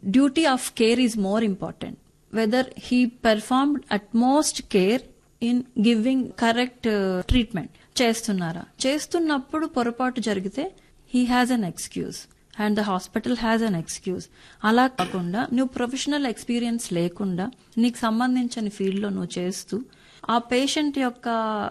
duty of care is more important. Whether he performed utmost care in giving correct treatment. చేస్తున్నప్పుడు పొరపాటు జరిగితే he has an excuse and the hospital has an excuse. అలా కాకుండా నువ్వు professional experience లేకుండా నీకు సంబంధించిన ఫీల్డ్ లో నువ్వు చేస్తూ ఆ పేషెంట్ యొక్క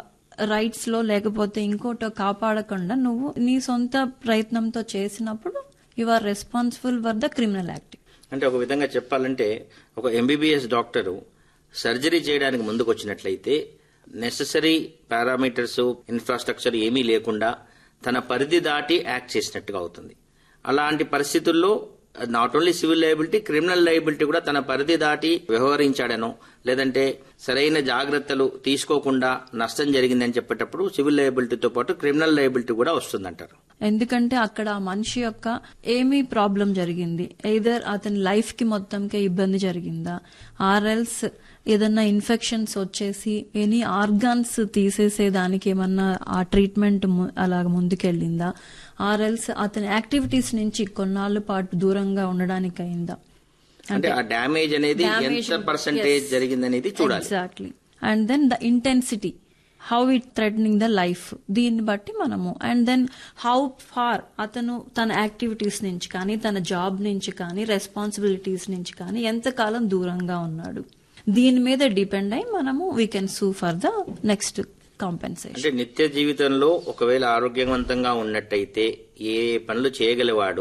రైట్స్ లో లేకపోతే ఇంకోటో కాపాడకుండా నువ్వు నీ సొంత ప్రయత్నంతో చేసినప్పుడు you are responsible for the criminal act. అంటే ఒక విధంగా చెప్పాలంటే ఒక ఎంబీబీఎస్ డాక్టరు సర్జరీ చేయడానికి ముందుకు వచ్చినట్లయితే నెసెసరీ పారామీటర్స్ ఇన్ఫ్రాస్ట్రక్చర్ ఏమీ లేకుండా తన పరిధి దాటి యాక్ట్ చేసినట్టుగా అవుతుంది. అలాంటి పరిస్థితుల్లో not only civil liability, criminal liability కూడా తన పరిధి దాటి వ్యవహరించాడనో లేదంటే సరైన జాగ్రత్తలు తీసుకోకుండా నష్టం జరిగిందని చెప్పేటప్పుడు సివిల్ లయబిలిటీతో పాటు క్రిమినల్ లయబిలిటీ కూడా వస్తుందంటారు. ఎందుకంటే అక్కడ మనిషి యొక్క ఏమీ ప్రాబ్లం జరిగింది, ఎయిదర్ అతని లైఫ్ కి మొత్తంకే ఇబ్బంది జరిగిందా, ఆర్ఎల్స్ ఏదన్నా ఇన్ఫెక్షన్స్ వచ్చేసి ఎనీ ఆర్గాన్స్ తీసేసేదానికి ఏమన్నా ఆ ట్రీట్మెంట్ అలాగ ముందుకెళ్ళిందా, ఆర్ఎల్స్ అతని యాక్టివిటీస్ నుంచి కొన్నాళ్ళ పాటు దూరంగా ఉండడానికి అయిందా, అంటే ఆ డ్యామేజ్ అనేది ఎంత పర్సెంటేజ్ జరిగిందనేది చూడాలి. Exactly. And then the intensity, how it threatening the life, దీన్ని బట్టి మనము, అండ్ దెన్ హౌ ఫార్ అతను తన యాక్టివిటీస్ నుంచి కానీ తన జాబ్ నుంచి కానీ రెస్పాన్సిబిలిటీస్ నుంచి కానీ ఎంతకాలం దూరంగా ఉన్నాడు, దీని మీద డిపెండ్ అయి మనము వీ కెన్ సూ ఫర్ ద నెక్స్ట్ కాంపెన్సేషన్. అంటే నిత్య జీవితంలో ఒకవేళ ఆరోగ్యవంతంగా ఉన్నట్టయితే ఏ పనులు చేయగలవాడు,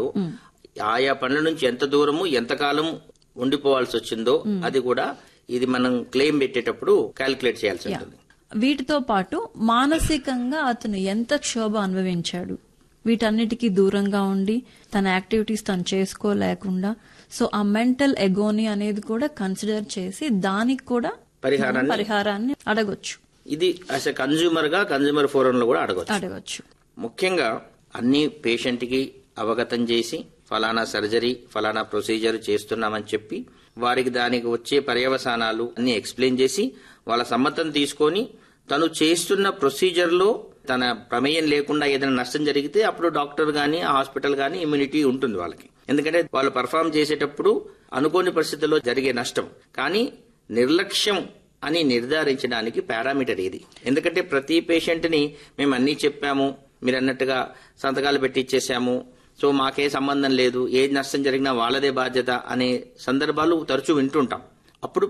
ఆయా పనుల నుంచి ఎంత దూరము ఎంతకాలం ఉండిపోవాల్సి వచ్చిందో అది కూడా ఇది మనం క్లెయిమ్ పెట్టేటప్పుడు క్యాల్కులేట్ చేయాల్సి ఉంటుంది. వీటితో పాటు మానసికంగా అతను ఎంత క్షోభ అనుభవించాడు, వీటన్నిటికీ దూరంగా ఉండి తన యాక్టివిటీస్ తను చేసుకోలేకుండా, సో ఆ మెంటల్ ఎగోని అనేది కూడా కన్సిడర్ చేసి దానికి కూడా పరిహారాన్ని అడగొచ్చు. ఇది యాజ్ ఎ కన్జ్యూమర్ గా కన్జ్యూమర్ ఫోరం లో కూడా అడగొచ్చు. ముఖ్యంగా అన్ని పేషెంట్ కి అవగతం చేసి ఫలానా సర్జరీ ఫలానా ప్రొసీజర్ చేస్తున్నామని చెప్పి వారికి దానికి వచ్చే పర్యవసానాలు అన్ని ఎక్స్ప్లెయిన్ చేసి వాళ్ళ సమ్మతం తీసుకొని తను చేస్తున్న ప్రొసీజర్ లో తన ప్రమేయం లేకుండా ఏదైనా నష్టం జరిగితే అప్పుడు డాక్టర్ గానీ హాస్పిటల్ గానీ ఇమ్యూనిటీ ఉంటుంది వాళ్ళకి. ఎందుకంటే వాళ్ళు పర్ఫామ్ చేసేటప్పుడు అనుకోని పరిస్థితుల్లో జరిగే నష్టం, కానీ నిర్లక్ష్యం అని నిర్ధారించడానికి పారామీటర్ ఏది? ఎందుకంటే ప్రతి పేషెంట్ ని మేము అన్ని చెప్పాము, మీరు అన్నట్టుగా సంతకాలు పెట్టి ఇచ్చేసాము, సో మాకే సంబంధం లేదు, ఏ నష్టం జరిగినా వాళ్ళదే బాధ్యత అనే సందర్భాలు తరచూ వింటుంటాం. అప్పుడు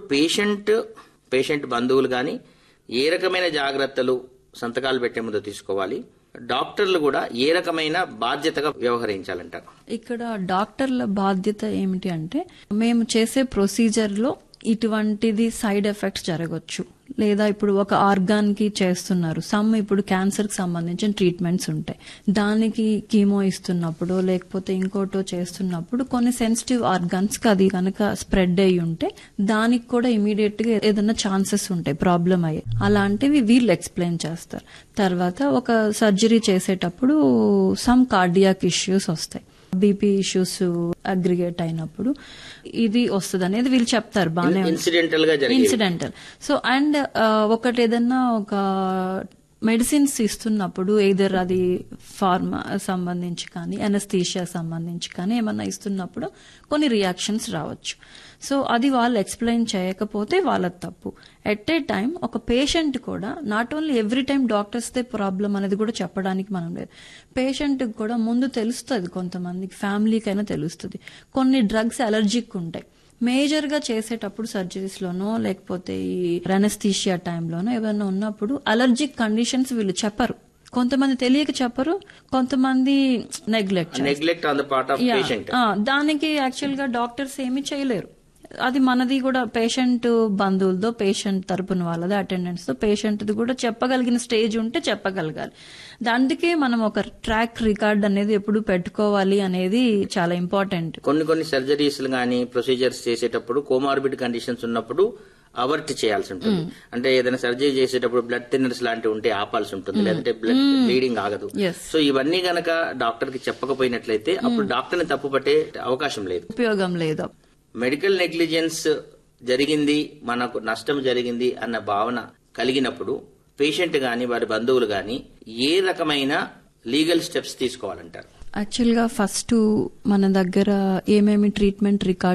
పేషెంట్ బంధువులు గాని ఏ రకమైన జాగ్రత్తలు సంతకాలు పెట్టే ముందు తీసుకోవాలి, డాక్టర్లు కూడా ఏ రకమైన బాధ్యతగా వ్యవహరించాలంటారు? ఇక్కడ డాక్టర్ల బాధ్యత ఏమిటి అంటే, మేము చేసే ప్రొసీజర్ లో ఇటువంటిది సైడ్ ఎఫెక్ట్స్ జరగవచ్చు, లేదా ఇప్పుడు ఒక ఆర్గాన్ కి చేస్తున్నారు, ఇప్పుడు క్యాన్సర్ కి సంబంధించిన ట్రీట్మెంట్స్ ఉంటాయి, దానికి కీమో ఇస్తున్నప్పుడు లేకపోతే ఇంకోటో చేస్తున్నప్పుడు కొన్ని సెన్సిటివ్ ఆర్గాన్స్ కి అది కనుక స్ప్రెడ్ అయ్యి ఉంటే దానికి కూడా ఇమీడియట్ గా ఏదైనా ఛాన్సెస్ ఉంటాయి ప్రాబ్లం అయ్యే, అలాంటివి వీళ్ళు ఎక్స్ప్లెయిన్ చేస్తారు. తర్వాత ఒక సర్జరీ చేసేటప్పుడు సమ్ కార్డియాక్ ఇష్యూస్ వస్తాయి, బీపీ ఇష్యూస్ అగ్రిగేట్ అయినప్పుడు ఇది వస్తుంది అనేది వీళ్ళు చెప్తారు. బాగానే ఇన్సిడెంటల్. సో అండ్ ఒకటి ఏదన్నా ఒక మెడిసిన్స్ ఇస్తున్నప్పుడు ఎయిదర్ అది ఫార్మా సంబంధించి కానీ అనస్థీషియా సంబంధించి కానీ ఏమన్నా ఇస్తున్నప్పుడు కొన్ని రియాక్షన్స్ రావచ్చు. సో అది వాళ్ళు ఎక్స్ప్లెయిన్ చేయకపోతే వాళ్ళ తప్పు. ఎట్ ఏ టైం ఒక పేషెంట్ కూడా not only every time doctors they problem అనేది కూడా చెప్పడానికి మనం లేదు, పేషెంట్ కూడా ముందు తెలుస్తుంది, కొంతమందికి ఫ్యామిలీకైనా తెలుస్తుంది. కొన్ని డ్రగ్స్ అలర్జిక్ ఉంటాయి, మేజర్ గా చేసేటప్పుడు సర్జరీస్ లోనో లేకపోతే ఈ అనస్థీషియా టైంలోనో ఏమైనా ఉన్నప్పుడు అలర్జిక్ కండిషన్స్ వీళ్ళు చెప్పరు, కొంతమంది తెలియక చెప్పరు, కొంతమంది neglect on the part of patient. దానికి యాక్చువల్ గా డాక్టర్స్ ఏమీ చేయలేరు. అది మనది కూడా పేషెంట్ బంధువులతో పేషెంట్ తరపున వాళ్ళది అటెండెంట్స్ తో పేషెంట్ కూడా చెప్పగలిగిన స్టేజ్ ఉంటే చెప్పగలగాలి. అందుకే మనం ఒక ట్రాక్ రికార్డ్ అనేది ఎప్పుడు పెట్టుకోవాలి అనేది చాలా ఇంపార్టెంట్. కొన్ని సర్జరీస్ గానీ ప్రొసీజర్స్ చేసేటప్పుడు కోమార్బిడ్ కండిషన్స్ ఉన్నప్పుడు అవర్ట్ చేయాల్సి ఉంటుంది. అంటే ఏదైనా సర్జరీ చేసేటప్పుడు బ్లడ్ థిన్నర్స్ లాంటివి ఉంటే ఆపాల్సి ఉంటుంది, లేదంటే బ్లడ్ బ్లీడింగ్ ఆగదు. సో ఇవన్నీ గనక డాక్టర్ కి చెప్పకపోయినట్లయితే అప్పుడు డాక్టర్ ని తప్పు పట్టే అవకాశం లేదు, ఉపయోగం లేదు. మెడికల్ నెగ్లిజెన్స్ జరిగింది, మనకు నష్టం జరిగింది అన్న భావన కలిగినప్పుడు పేషెంట్ గాని వారి బంధువులు గాని ఏ రకమైన లీగల్ స్టెప్స్ తీసుకోవాలంటారు? యాక్చువల్ గా ఫస్ట్ మన దగ్గర ఏమేమి ట్రీట్మెంట్ రికార్డ్